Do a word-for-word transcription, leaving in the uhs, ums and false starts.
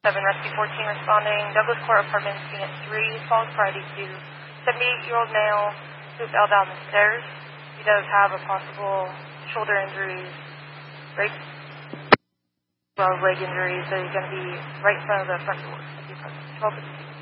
seven Rescue fourteen responding. Douglas Court Apartments, Unit three, Falls Friday to seventy-eight-year-old male who fell down the stairs. He does have a possible shoulder injury, right, as well as leg injury, so he's going to be right in front of the front door. twelve